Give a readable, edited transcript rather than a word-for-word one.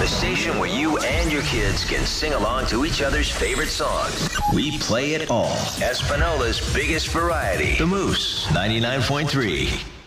station where you and your kids can sing along to each other's favorite songs. We play it all. Espinola's biggest variety. The Moose 99.3.